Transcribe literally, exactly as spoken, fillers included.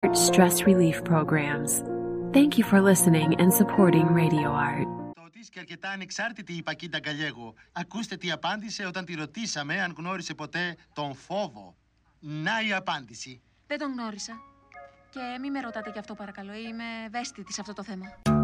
stress relief programs. Thank you for listening and supporting Radio Art. Τότης και αρκετά ανεξάρτητη η Πακίντα Γκαλιέγο. Ακούστε τι απάντησε όταν τη ρωτήσαμε αν γνώρισε ποτέ τον φόβο. Να η απάντηση. Δεν τον γνώρισα. Και μη με ρωτάτε γι' αυτό παρακαλώ. Είμαι ευαίσθητη σε αυτό το θέμα.